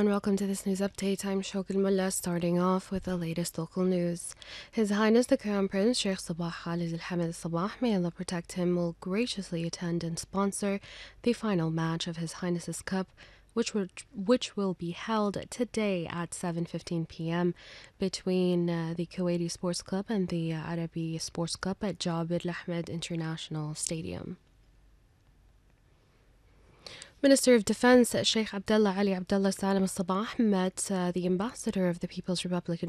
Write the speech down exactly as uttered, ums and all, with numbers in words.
and welcome to this news update. I'm Shokil Mullah, starting off with the latest local news. His Highness the Crown Prince Sheikh Sabah Khalid Al Hamid Al Sabah, may Allah protect him, will graciously attend and sponsor the final match of His Highness's Cup, which will, which will be held today at seven fifteen p m between uh, the Kuwaiti Sports Club and the uh, Arabi Sports Club at Jabir Al Ahmed International Stadium. Minister of Defense Sheikh Abdullah Ali Abdullah Salam Al Sabah met uh, the ambassador of the People's Republic